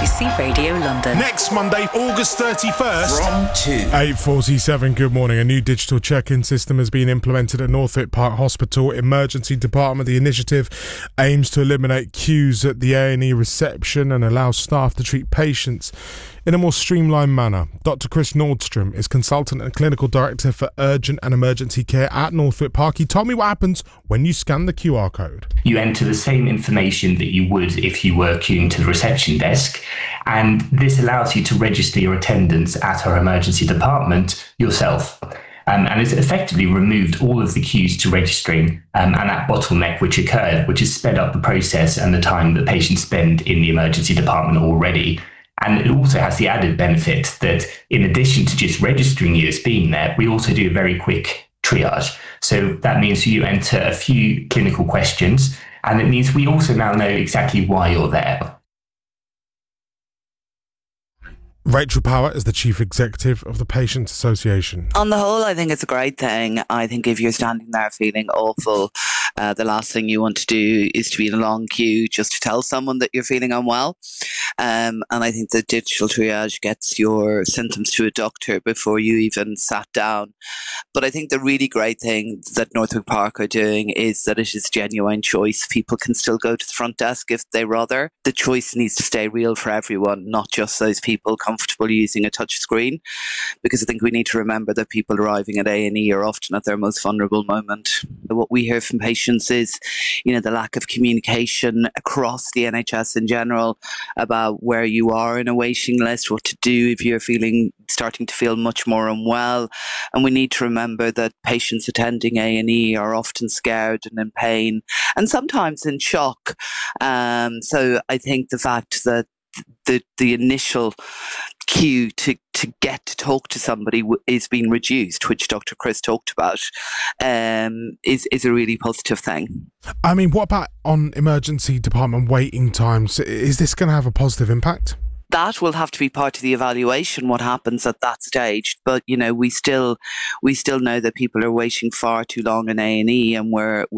BBC Radio London. Next Monday, August 31st. From 2. 8:47, good morning. A new digital check-in system has been implemented at Northwick Park Hospital Emergency Department. The initiative aims to eliminate queues at the A&E reception and allow staff to treat patients in a more streamlined manner. Dr. Chris Nordstrom is Consultant and Clinical Director for Urgent and Emergency Care at Northwick Park. He told me what happens when you scan the QR code. You enter the same information that you would if you were queuing to the reception desk, and this allows you to register your attendance at our emergency department yourself. And it's effectively removed all of the queues to registering and that bottleneck which occurred, which has sped up the process and the time that patients spend in the emergency department already. And it also has the added benefit that in addition to just registering you as being there, we also do a very quick triage. So that means you enter a few clinical questions, and it means we also now know exactly why you're there. Rachel Power is the Chief Executive of the Patients Association. On the whole, I think it's a great thing. I think if you're standing there feeling awful, the last thing you want to do is to be in a long queue just to tell someone that you're feeling unwell. And I think the digital triage gets your symptoms to a doctor before you even sat down. But I think the really great thing that Northwick Park are doing is that it is genuine choice. People can still go to the front desk if they rather. The choice needs to stay real for everyone, not just those people comfortable using a touch screen, because I think we need to remember that people arriving at A&E are often at their most vulnerable moment. What we hear from patients is, the lack of communication across the NHS in general about where you are in a waiting list, what to do if you're starting to feel much more unwell. And we need to remember that patients attending A&E are often scared and in pain and sometimes in shock. So I think the fact that the initial queue to get to talk to somebody is being reduced, which Dr. Chris talked about, is a really positive thing. I mean, what about on emergency department waiting times? Is this going to have a positive impact? That will have to be part of the evaluation, what happens at that stage. But, we still know that people are waiting far too long in A&E, and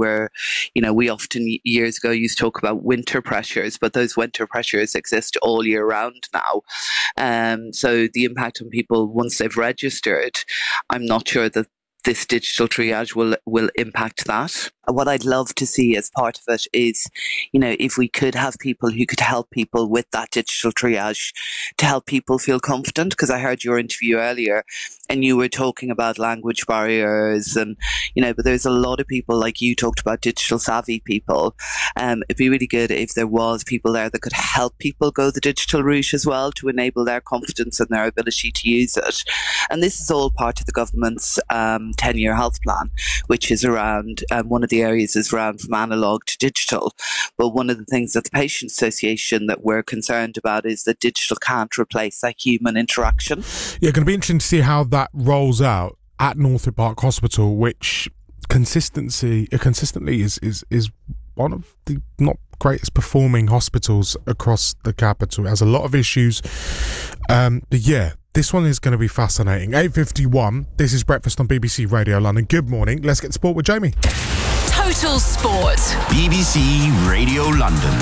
we often years ago used to talk about winter pressures, but those winter pressures exist all year round now. So the impact on people once they've registered, I'm not sure that this digital triage will impact that. What I'd love to see as part of it is, if we could have people who could help people with that digital triage to help people feel confident, because I heard your interview earlier and you were talking about language barriers and, but there's a lot of people, like you talked about, digital savvy people. It'd be really good if there was people there that could help people go the digital route as well to enable their confidence and their ability to use it. And this is all part of the government's 10-year health plan, which is around, one of the areas is around from analogue to digital. But one of the things that the Patients Association that we're concerned about is that digital can't replace that human interaction. Yeah, going to be interesting to see how that rolls out at Northwick Park Hospital, which consistently is one of the not greatest performing hospitals across the capital. It has a lot of issues. But yeah, this one is going to be fascinating. 8:51, this is Breakfast on BBC Radio London. Good morning. Let's get sport with Jamie. Total Sport. BBC Radio London.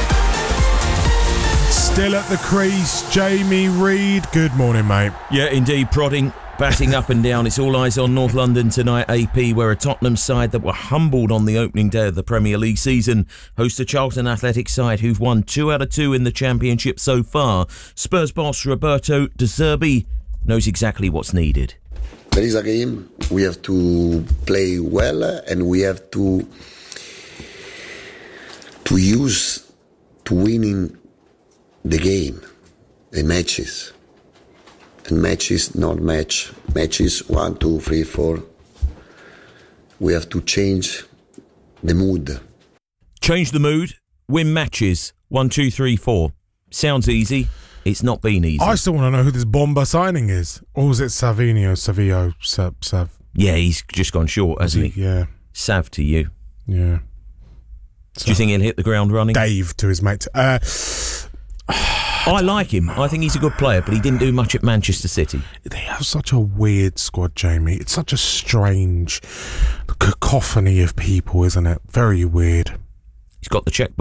Still at the crease, Jamie Reid. Good morning, mate. Yeah, indeed, prodding, batting up and down. It's all eyes on North London tonight, AP, where a Tottenham side that were humbled on the opening day of the Premier League season host a Charlton Athletic side who've won 2 out of 2 in the Championship so far. Spurs boss Roberto De Zerbi knows exactly what's needed. There is a game, we have to play well and we have to use to winning the game, the matches. And matches, not match. Matches 1, 2, 3, 4. We have to change the mood. Change the mood, win matches. 1, 2, 3, 4. Sounds easy. It's not been easy. I still want to know who this bomber signing is. Or is it Savinho? Sav? Yeah, he's just gone short, hasn't he? Yeah. Sav to you. Yeah. Do you think he'll hit the ground running? Dave to his mate. I like him. I think he's a good player, but he didn't do much at Manchester City. They have such a weird squad, Jamie. It's such a strange cacophony of people, isn't it? Very weird. He's got the checkbook.